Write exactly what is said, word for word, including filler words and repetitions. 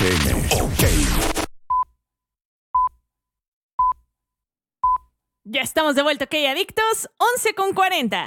M. Ok. Ya estamos de vuelta, ok, adictos. once con cuarenta.